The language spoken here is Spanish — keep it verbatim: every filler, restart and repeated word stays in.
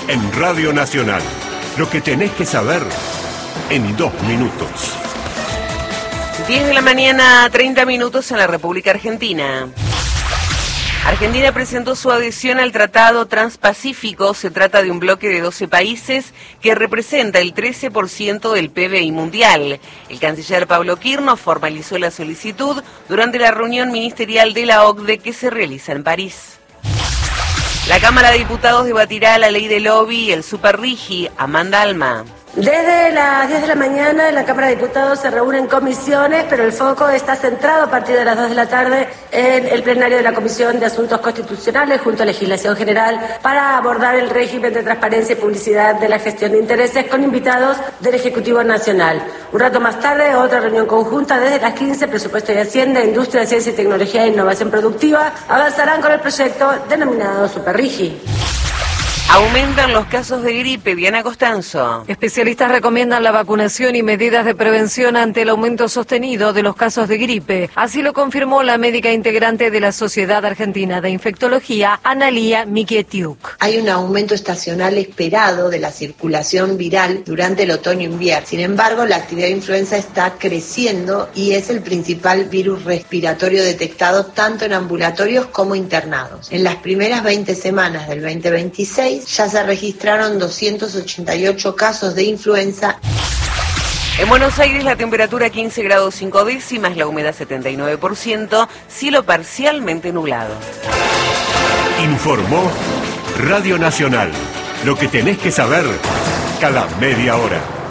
en Radio Nacional. Lo que tenés que saber en dos minutos. diez de la mañana, treinta minutos en la República Argentina. Argentina presentó su adhesión al Tratado Transpacífico. Se trata de un bloque de doce países que representa el trece por ciento del P B I mundial. El canciller Pablo Quirno formalizó la solicitud durante la reunión ministerial de la O C D E que se realiza en París. La Cámara de Diputados debatirá la ley de lobby y el superrigi. Amanda Alma. Desde las diez de la mañana en la Cámara de Diputados se reúnen comisiones, pero el foco está centrado a partir de las dos de la tarde en el plenario de la Comisión de Asuntos Constitucionales junto a Legislación General para abordar el régimen de transparencia y publicidad de la gestión de intereses con invitados del Ejecutivo Nacional. Un rato más tarde, otra reunión conjunta desde las quince, Presupuesto de Hacienda, Industria, Ciencia y Tecnología e Innovación Productiva, avanzarán con el proyecto denominado Superrigi. Aumentan los casos de gripe. Diana Costanzo. Especialistas recomiendan la vacunación y medidas de prevención ante el aumento sostenido de los casos de gripe. Así lo confirmó la médica integrante de la Sociedad Argentina de Infectología, Analía Mikietiuk. Hay un aumento estacional esperado de la circulación viral durante el otoño-invierno. Sin embargo, la actividad de influenza está creciendo y es el principal virus respiratorio detectado tanto en ambulatorios como internados. En las primeras veinte semanas del veinte veintiséis, ya se registraron doscientos ochenta y ocho casos de influenza. En Buenos Aires la temperatura quince grados cinco décimas, la humedad setenta y nueve por ciento, cielo parcialmente nublado. Informó Radio Nacional. Lo que tenés que saber cada media hora.